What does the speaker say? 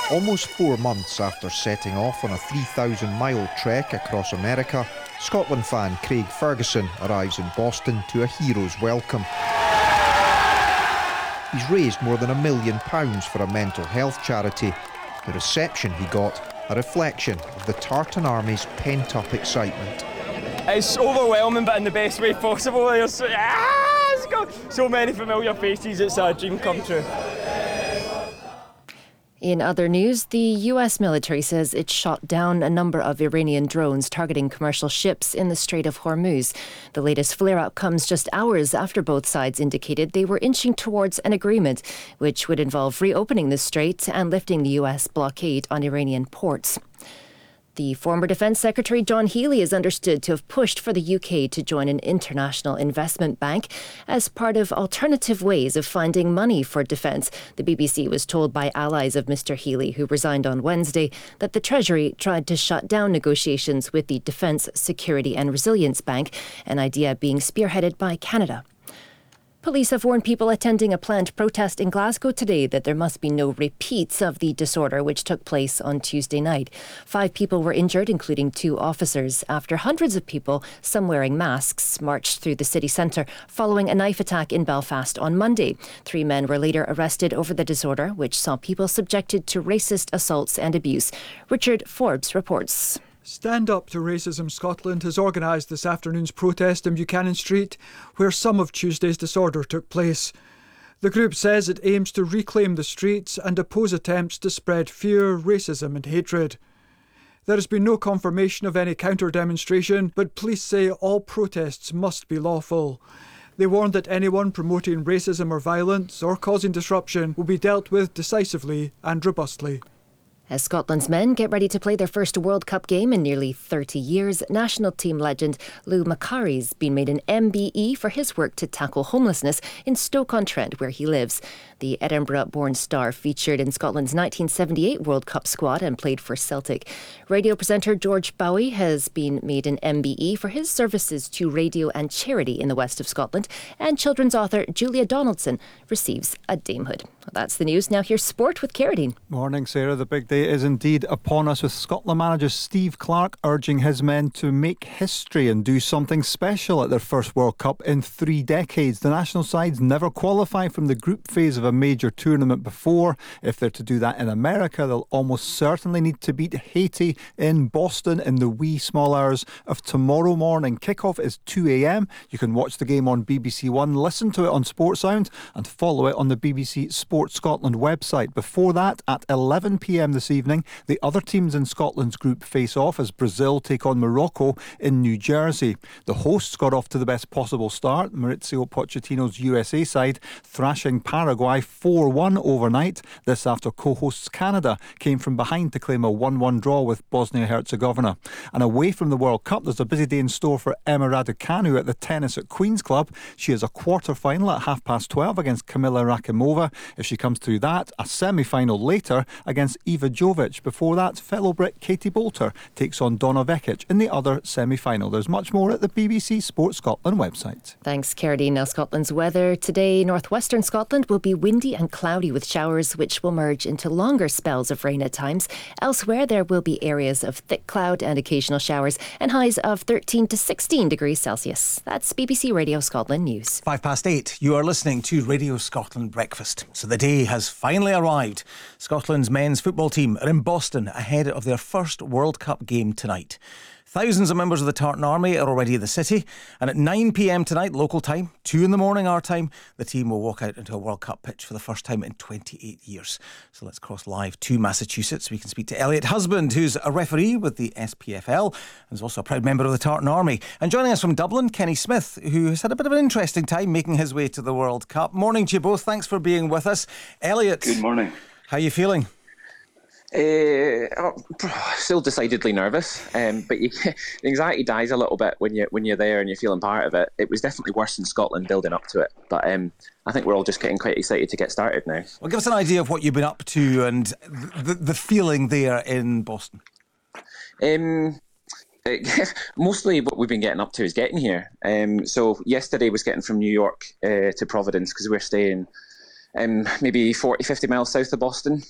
Almost 4 months after setting off on a 3,000-mile trek across America, Scotland fan Craig Ferguson arrives in Boston to a hero's welcome. He's raised more than £1 million for a mental health charity. The reception he got, a reflection of the Tartan Army's pent-up excitement. It's overwhelming, but in the best way possible. There's it's got so many familiar faces, it's a dream come true. In other news, the US military says it shot down a number of Iranian drones targeting commercial ships in the Strait of Hormuz. The latest flare-up comes just hours after both sides indicated they were inching towards an agreement, which would involve reopening the strait and lifting the US blockade on Iranian ports. The former Defence Secretary John Healey is understood to have pushed for the UK to join an international investment bank as part of alternative ways of finding money for defence. The BBC was told by allies of Mr Healey, who resigned on Wednesday, that the Treasury tried to shut down negotiations with the Defence Security and Resilience Bank, an idea being spearheaded by Canada. Police have warned people attending a planned protest in Glasgow today that there must be no repeats of the disorder which took place on Tuesday night. 5 people were injured, including 2 officers, after hundreds of people, some wearing masks, marched through the city centre following a knife attack in Belfast on Monday. 3 men were later arrested over the disorder, which saw people subjected to racist assaults and abuse. Richard Forbes reports. Stand Up to Racism Scotland has organised this afternoon's protest in Buchanan Street, where some of Tuesday's disorder took place. The group says it aims to reclaim the streets and oppose attempts to spread fear, racism and hatred. There has been no confirmation of any counter-demonstration, but police say all protests must be lawful. They warn that anyone promoting racism or violence or causing disruption will be dealt with decisively and robustly. As Scotland's men get ready to play their first World Cup game in nearly 30 years, national team legend Lou Macari's been made an MBE for his work to tackle homelessness in Stoke-on-Trent, where he lives. The Edinburgh-born star featured in Scotland's 1978 World Cup squad and played for Celtic. Radio presenter George Bowie has been made an MBE for his services to radio and charity in the west of Scotland, and children's author Julia Donaldson receives a damehood. That's the news. Now here's sport with Carradine. Morning, Sarah. The big day is indeed upon us, with Scotland manager Steve Clarke urging his men to make history and do something special at their first World Cup in 3 decades. The national sides never qualify from the group phase of a major tournament before. If they're to do that in America, they'll almost certainly need to beat Haiti in Boston in the wee small hours of tomorrow morning. Kickoff is 2 a.m. You can watch the game on BBC One, listen to it on Sportsound and follow it on the BBC Sports Scotland website. Before that, at 11 p.m. this evening, the other teams in Scotland's group face off as Brazil take on Morocco in New Jersey. The hosts got off to the best possible start, Maurizio Pochettino's USA side thrashing Paraguay 4-1 overnight. This after co-hosts Canada came from behind to claim a 1-1 draw with Bosnia-Herzegovina. And away from the World Cup, there's a busy day in store for Emma Raducanu at the tennis at Queen's Club. She has a quarter-final at 12:30 against Kamila Rakimova. If she comes through that, a semi-final later against Iva Jovic. Before that, fellow Brit Katie Bolter takes on Donna Vekic in the other semi-final. There's much more at the BBC Sports Scotland website. Thanks, Carradine. Now, Scotland's weather today. Northwestern Scotland will be windy and cloudy with showers which will merge into longer spells of rain at times. Elsewhere, there will be areas of thick cloud and occasional showers and highs of 13 to 16 degrees Celsius. That's BBC Radio Scotland News. 8:05. You are listening to Radio Scotland Breakfast. So the day has finally arrived. Scotland's men's football team are in Boston ahead of their first World Cup game tonight. Thousands of members of the Tartan Army are already in the city, and at 9 p.m. tonight, local time, 2 in the morning our time, the team will walk out into a World Cup pitch for the first time in 28 years. So let's cross live to Massachusetts. We can speak to Elliot Husband, who's a referee with the SPFL and is also a proud member of the Tartan Army. And joining us from Dublin, Kenny Smith, who has had a bit of an interesting time making his way to the World Cup. Morning to you both. Thanks for being with us. Elliot. Good morning. How are you feeling? Still decidedly nervous, but the anxiety dies a little bit when you're there and you're feeling part of it. It was definitely worse in Scotland building up to it, but I think we're all just getting quite excited to get started now. Well, give us an idea of what you've been up to and the feeling there in Boston. Mostly what we've been getting up to is getting here. So yesterday was getting from New York to Providence because we're staying maybe 40-50 miles south of Boston.